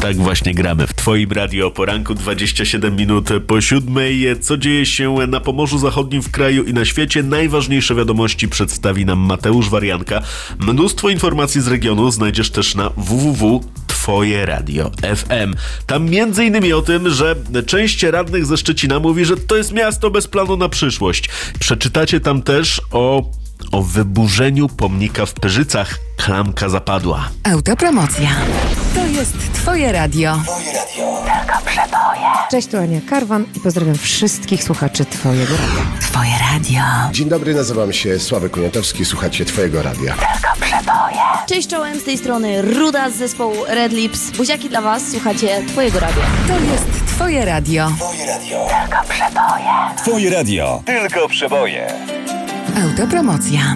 Tak właśnie gramy w Twoim radio o poranku, 27 minut po 7. Co dzieje się na Pomorzu Zachodnim, w kraju i na świecie? Najważniejsze wiadomości przedstawi nam Mateusz Warianka. Mnóstwo informacji z regionu znajdziesz też na www.twojeradio.fm. Tam m.in. o tym, że część radnych ze Szczecina mówi, że to jest miasto bez planu na przyszłość. Przeczytacie tam też o wyburzeniu pomnika w Pyrzycach. Klamka zapadła. Autopromocja. To jest Twoje radio. Twoje radio. Tylko przeboje. Cześć, tu Ania Karwan i pozdrawiam wszystkich słuchaczy Twojego radia. Twoje radio. Dzień dobry, nazywam się Sławek Kuniatowski, słuchacie Twojego radia. Tylko przeboje. Cześć czołem, z tej strony Ruda z zespołu Red Lips. Buziaki dla Was, słuchacie Twojego radia. To jest Twoje radio. Twoje radio. Tylko przeboje. Twoje radio. Tylko przeboje. Autopromocja.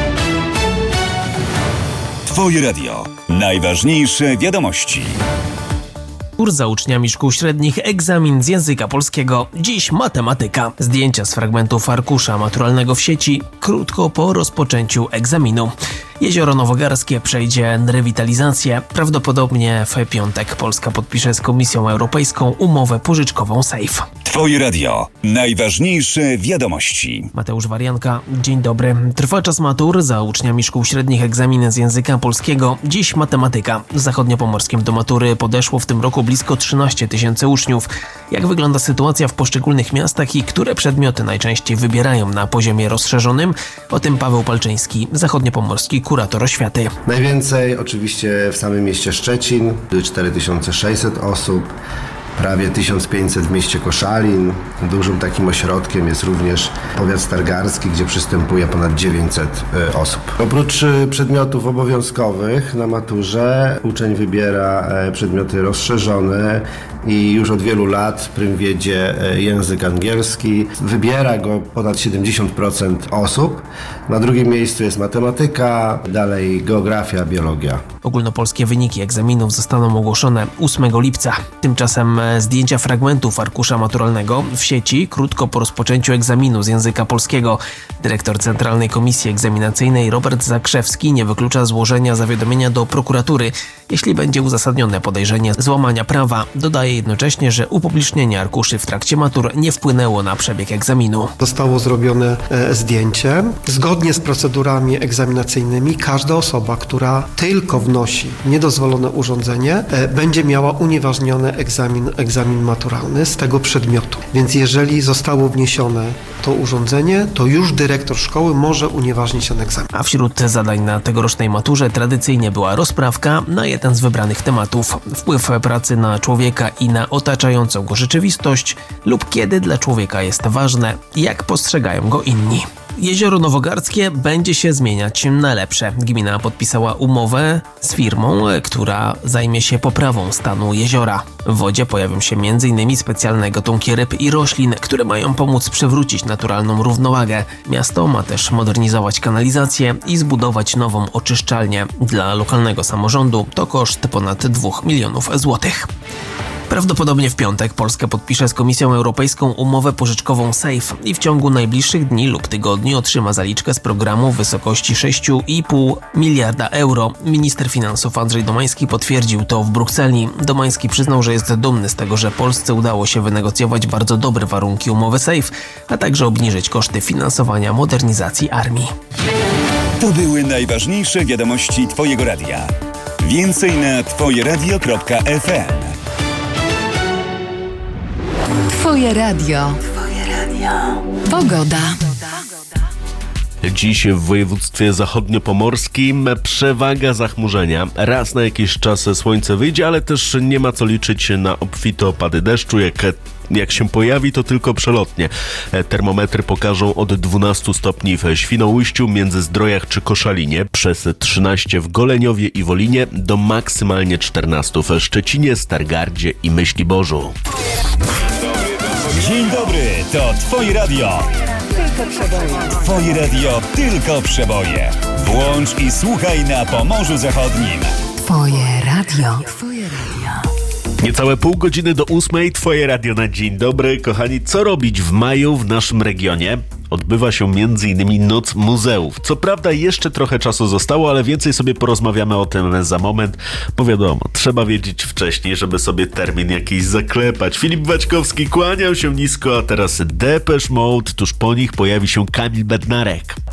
Twoje radio. Najważniejsze wiadomości. Kurs za uczniami szkół średnich, egzamin z języka polskiego. Dziś matematyka. Zdjęcia z fragmentów arkusza maturalnego w sieci krótko po rozpoczęciu egzaminu. Jezioro Nowogarskie przejdzie rewitalizację. Prawdopodobnie w piątek Polska podpisze z Komisją Europejską umowę pożyczkową SAFE. Twoje radio. Najważniejsze wiadomości. Mateusz Warianka, dzień dobry. Trwa czas matur. Za uczniami szkół średnich egzamin z języka polskiego. Dziś matematyka. W zachodniopomorskim do matury podeszło w tym roku blisko 13 000 uczniów. Jak wygląda sytuacja w poszczególnych miastach i które przedmioty najczęściej wybierają na poziomie rozszerzonym? O tym Paweł Palczyński, zachodniopomorski kurator oświaty. Najwięcej oczywiście w samym mieście Szczecin, 4600 osób. Prawie 1500 w mieście Koszalin. Dużym takim ośrodkiem jest również powiat stargardzki, gdzie przystępuje ponad 900 osób. Oprócz przedmiotów obowiązkowych na maturze uczeń wybiera przedmioty rozszerzone i już od wielu lat prym wiedzie język angielski. Wybiera go ponad 70% osób. Na drugim miejscu jest matematyka, dalej geografia, biologia. Ogólnopolskie wyniki egzaminów zostaną ogłoszone 8 lipca. Tymczasem zdjęcia fragmentów arkusza maturalnego w sieci krótko po rozpoczęciu egzaminu z języka polskiego. Dyrektor Centralnej Komisji Egzaminacyjnej Robert Zakrzewski nie wyklucza złożenia zawiadomienia do prokuratury, jeśli będzie uzasadnione podejrzenie złamania prawa. Dodaje jednocześnie, że upublicznienie arkuszy w trakcie matur nie wpłynęło na przebieg egzaminu. Zostało zrobione zdjęcie. Zgodnie z procedurami egzaminacyjnymi każda osoba, która tylko wnosi niedozwolone urządzenie, będzie miała unieważniony egzamin maturalny z tego przedmiotu. Więc jeżeli zostało wniesione to urządzenie, to już dyrektor szkoły może unieważnić ten egzamin. A wśród zadań na tegorocznej maturze tradycyjnie była rozprawka na jeden z wybranych tematów. Wpływ pracy na człowieka i na otaczającą go rzeczywistość lub kiedy dla człowieka jest ważne, jak postrzegają go inni. Jezioro Nowogarskie będzie się zmieniać na lepsze. Gmina podpisała umowę z firmą, która zajmie się poprawą stanu jeziora. W wodzie pojawią się m.in. specjalne gatunki ryb i roślin, które mają pomóc przywrócić naturalną równowagę. Miasto ma też modernizować kanalizację i zbudować nową oczyszczalnię. Dla lokalnego samorządu to koszt ponad 2 milionów złotych. Prawdopodobnie w piątek Polska podpisze z Komisją Europejską umowę pożyczkową SAFE i w ciągu najbliższych dni lub tygodni otrzyma zaliczkę z programu w wysokości 6,5 miliarda euro. Minister finansów Andrzej Domański potwierdził to w Brukseli. Domański przyznał, że jest dumny z tego, że Polsce udało się wynegocjować bardzo dobre warunki umowy SAFE, a także obniżyć koszty finansowania modernizacji armii. To były najważniejsze wiadomości Twojego radia. Więcej na twojeradio.fm. Twoje radio. Twoje radio. Pogoda. Dziś w województwie zachodniopomorskim przewaga zachmurzenia. Raz na jakiś czas słońce wyjdzie, ale też nie ma co liczyć na obfite opady deszczu. Jak się pojawi, to tylko przelotnie. Termometry pokażą od 12 stopni w Świnoujściu, Międzyzdrojach czy Koszalinie, przez 13 w Goleniowie i Wolinie, do maksymalnie 14 w Szczecinie, Stargardzie i Myśliborzu. Dzień dobry, to Twoje radio. Tylko przeboje. Twoje radio, tylko przeboje. Włącz i słuchaj na Pomorzu Zachodnim. Twoje radio. Twoje radio. Niecałe pół godziny do 8. Twoje radio na dzień dobry. Kochani, co robić w maju w naszym regionie? odbywa się m.in. Noc Muzeów. Co prawda jeszcze trochę czasu zostało, ale więcej sobie porozmawiamy o tym za moment, bo wiadomo, trzeba wiedzieć wcześniej, żeby sobie termin jakiś zaklepać. Filip Waćkowski kłaniał się nisko, a teraz Depeche Mode, tuż po nich pojawi się Kamil Bednarek.